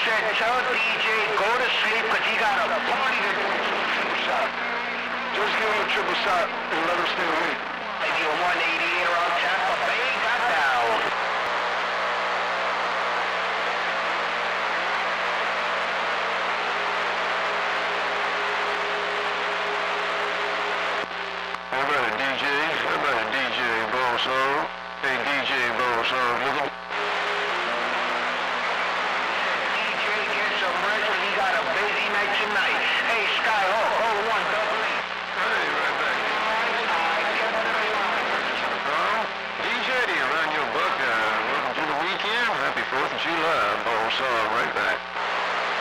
said, tell DJ, go to sleep, because he got a party to do. Shot. Just give him a triple shot and let him stay with me. Maybe a 188 around Tampa Bay got down. Everybody DJ Bosso. Hey DJ Bosso, look at